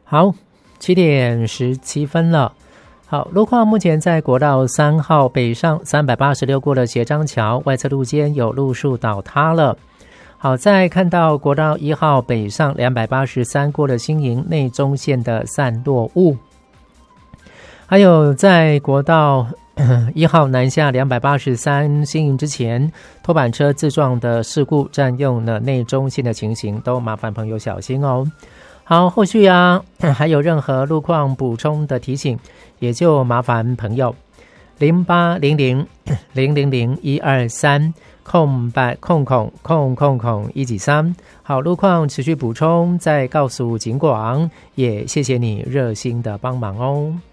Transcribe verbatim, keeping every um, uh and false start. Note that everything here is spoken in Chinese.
好，七点十七分了。好，路况目前在国道三号北上三百八十六过了斜张桥，外侧路肩有路树倒塌了。好，再看到国道一号北上两百八十三过了新营内中线的散落物，还有在国道一号南下两百八十三新营之前，拖板车自撞的事故占用了内中线的情形，都麻烦朋友小心哦。好，后续啊还有任何路况补充的提醒，也就麻烦朋友零八零零零零零一二三空白空空空空空一几三。好，路况持续补充，再告诉警广，也谢谢你热心的帮忙哦。